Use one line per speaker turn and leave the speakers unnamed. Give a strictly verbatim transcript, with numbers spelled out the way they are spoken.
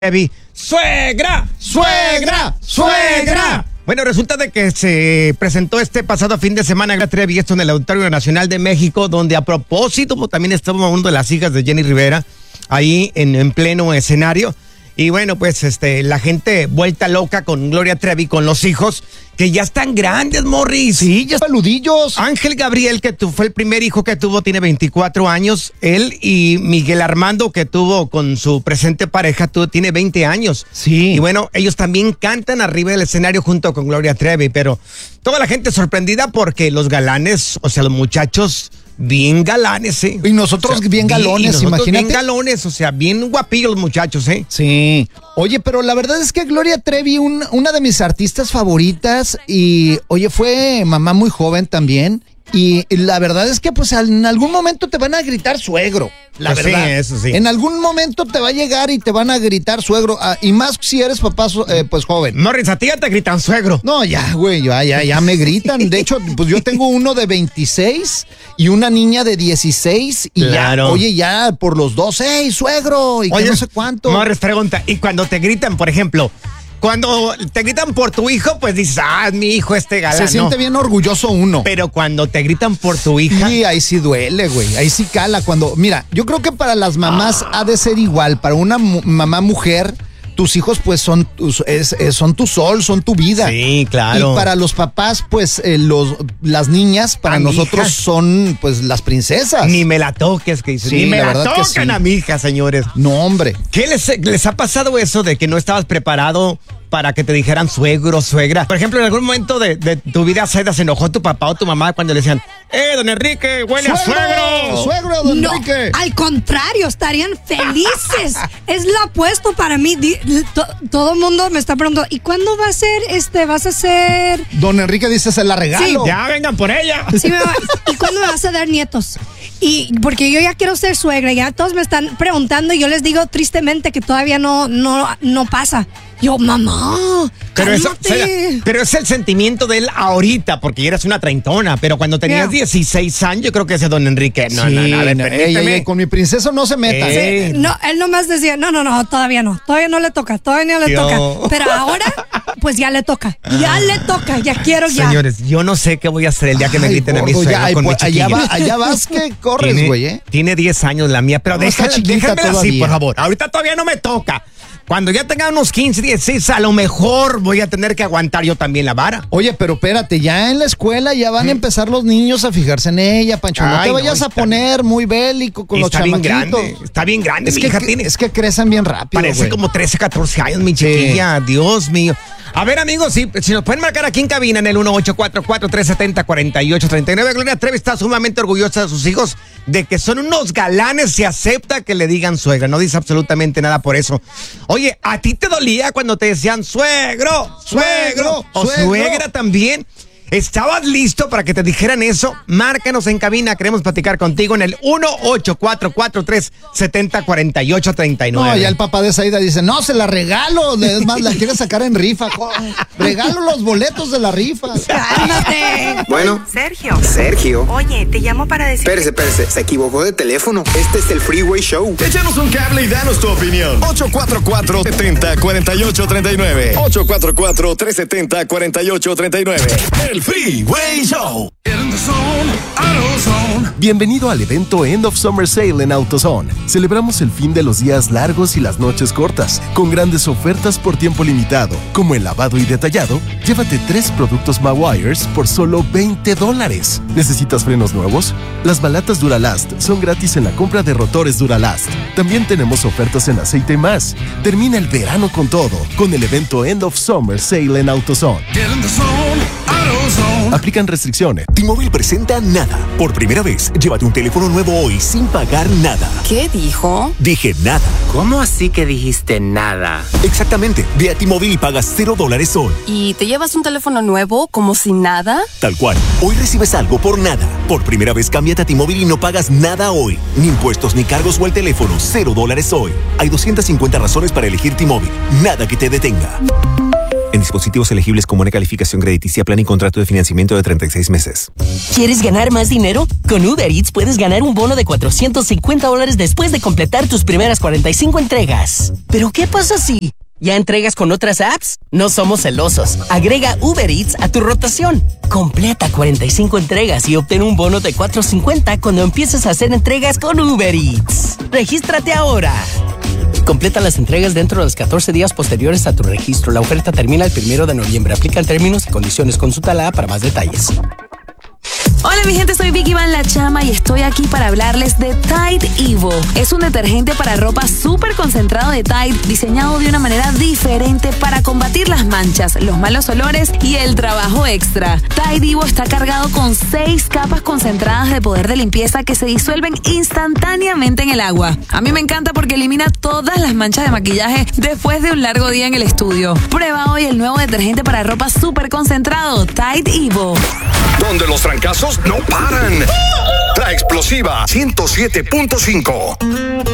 Trevi. ¡Suegra! ¡Suegra! ¡Suegra! Bueno, resulta de que se presentó este pasado fin de semana Gloria Trevi, esto en el Auditorio Nacional de México, donde a propósito pues, también estaba una de las hijas de Jenny Rivera ahí en, en pleno escenario. Y bueno, pues este la gente vuelta loca con Gloria Trevi, con los hijos, que ya están grandes, Morris.
Sí, ya saludillos.
Ángel Gabriel, que tu, fue el primer hijo que tuvo, tiene veinticuatro años. Él y Miguel Armando, que tuvo con su presente pareja, tuvo, tiene veinte años.
Sí.
Y bueno, ellos también cantan arriba del escenario junto con Gloria Trevi, pero toda la gente sorprendida porque los galanes, o sea, los muchachos... bien galanes, ¿eh?
Y nosotros o sea, bien galones, bien, nosotros imagínate.
Bien galones, o sea, bien guapillos los muchachos, ¿eh?
Sí. Oye, pero la verdad es que Gloria Trevi, un, una de mis artistas favoritas, y oye, fue mamá muy joven también. Y la verdad es que pues en algún momento te van a gritar suegro, la
pues
verdad.
Sí, eso sí.
En algún momento te va a llegar y te van a gritar suegro, ah, y más si eres papá eh, pues joven.
Morris, a ti ya te gritan suegro.
No, ya, güey, ya, ya, ya me gritan. De hecho, pues yo tengo uno de veintiséis y una niña de dieciséis y claro. Ya, oye, ya por los dos, ¡hey, suegro! Y
oye,
que no sé cuánto.
Morris, pregunta, y cuando te gritan, por ejemplo... Cuando te gritan por tu hijo, pues dices, ah, mi hijo este galán.
Se siente
no.
bien orgulloso uno.
Pero cuando te gritan por tu hija.
Sí, ahí sí duele, güey. Ahí sí cala. Cuando, mira, yo creo que para las mamás ah. ha de ser igual. Para una mu- mamá mujer, tus hijos, pues son, tus, es, es, son tu sol, son tu vida.
Sí, claro.
Y para los papás, pues eh, los, las niñas, para
a
nosotros
hijas.
Son, pues, las princesas.
Ni me la toques, que dicen.
Sí,
Ni me
la
la tocan
sí.
a mi hija, señores.
No, hombre.
¿Qué les, les ha pasado eso de que no estabas preparado para que te dijeran suegro, suegra? Por ejemplo, en algún momento de, de tu vida, Saida, se enojó tu papá o tu mamá cuando le decían, ¡eh, don Enrique, huele a suegro!
¡Suegro, don
no,
Enrique!
Al contrario, estarían felices. Es lo opuesto para mí. To, todo el mundo me está preguntando, ¿y cuándo va a ser, este, vas a ser?
Don Enrique dice, se la regalo.
Sí.
Ya vengan por ella.
Sí, me va, ¿y cuándo me vas a dar nietos? Y porque yo ya quiero ser suegra, ya todos me están preguntando y yo les digo tristemente que todavía no, no, no pasa. Yo, mamá,
pero, eso,
cálmate.
Será, pero es el sentimiento de él ahorita, porque eres una treintona, pero cuando tenías yeah. dieciséis años, yo creo que ese don Enrique, no,
sí,
no, no, no,
ey, ey, ey, con mi princesa no se meta.
Sí, no, él nomás decía, no, no, no, todavía no, todavía no le toca, todavía no le yo. toca, pero ahora, pues ya le toca, ya le toca, ya quiero ya.
Señores, yo no sé qué voy a hacer el día que me griten a mi suegra con mi chiquilla.
Allá, va, allá vas que corres, güey, ¿eh?
Tiene diez años la mía, pero no, déjala, déjame así, por favor, ahorita todavía no me toca. Cuando ya tenga unos quince, dieciséis, a lo mejor voy a tener que aguantar yo también la vara.
Oye, pero espérate, ya en la escuela ya van ¿Mm? a empezar los niños a fijarse en ella, Pancho. No Ay, te vayas no, a poner bien. muy bélico con
está
los
bien
chamaquitos.
Grande, está bien grande,
es
mi
que,
hija tiene.
Es que crecen bien rápido,
Parece
güey.
como trece, catorce años, mi chiquilla. Sí. Dios mío. A ver, amigos, si, si nos pueden marcar aquí en cabina en el uno ocho cuatro cuatro, tres siete cero, cuatro ocho tres nueve. Gloria Trevi está sumamente orgullosa de sus hijos, de que son unos galanes. Se acepta que le digan suegra, no dice absolutamente nada por eso. Oye, ¿a ti te dolía cuando te decían suegro, suegro, suegro o suegro. suegra también? ¿Estabas listo para que te dijeran eso? Márcanos en cabina, queremos platicar contigo en el uno ocho cuatro cuatro, tres siete cero, cuatro ocho tres nueve.
No, ya el papá de Saida dice, no, se la regalo, es más, la quiere sacar en rifa. Regalo los boletos de la rifa.
¡Cálmate!
Bueno.
Sergio.
Sergio.
Oye, te llamo para decir...
Espérese, espérese, se equivocó de teléfono. Este es el Freeway Show.
Échanos un cable y danos tu opinión. ocho cuatro cuatro, tres cero cero, cuatro ocho tres nueve. ocho cuatro cuatro, tres siete cero, cuatro ocho tres nueve. El Freeway Show.
Bienvenido al evento End of Summer Sale en AutoZone. Celebramos el fin de los días largos y las noches cortas, con grandes ofertas por tiempo limitado, como el lavado y detallado. Llévate tres productos Mawires por solo veinte dólares. ¿Necesitas frenos nuevos? Las balatas Duralast son gratis en la compra de rotores Duralast. También tenemos ofertas en aceite y más. Termina el verano con todo, con el evento End of Summer Sale en AutoZone. Aplican restricciones.
T-Mobile presenta Nada. Por primera vez, llévate un teléfono nuevo hoy sin pagar nada.
¿Qué dijo?
Dije nada.
¿Cómo así que dijiste nada?
Exactamente. Ve a T-Mobile y pagas cero dólares hoy.
¿Y te llevas un teléfono nuevo como si nada?
Tal cual. Hoy recibes algo por nada. Por primera vez, cámbiate a T-Mobile y no pagas nada hoy. Ni impuestos, ni cargos o el teléfono. Cero dólares hoy. Hay doscientas cincuenta razones para elegir T-Mobile. Nada que te detenga. En dispositivos elegibles con buena calificación crediticia, plan y contrato de financiamiento de treinta y seis meses.
¿Quieres ganar más dinero? Con Uber Eats puedes ganar un bono de cuatrocientos cincuenta dólares después de completar tus primeras cuarenta y cinco entregas. ¿Pero qué pasa si ya entregas con otras apps? No somos celosos. Agrega Uber Eats a tu rotación. Completa cuarenta y cinco entregas y obtén un bono de cuatrocientos cincuenta cuando empieces a hacer entregas con Uber Eats. ¡Regístrate ahora! Completa las entregas dentro de los catorce días posteriores a tu registro. La oferta termina el primero de noviembre. Aplican términos y condiciones. Consulta la app para más detalles.
Hola mi gente, soy Vicky Van La Chama y estoy aquí para hablarles de Tide Evo. Es un detergente para ropa súper concentrado de Tide, diseñado de una manera diferente para combatir las manchas, los malos olores y el trabajo extra. Tide Evo está cargado con seis capas concentradas de poder de limpieza que se disuelven instantáneamente en el agua. A mí me encanta porque elimina todas las manchas de maquillaje después de un largo día en el estudio. Prueba hoy el nuevo detergente para ropa súper concentrado, Tide Evo.
Donde los trancazos no paran. La explosiva ciento siete punto cinco.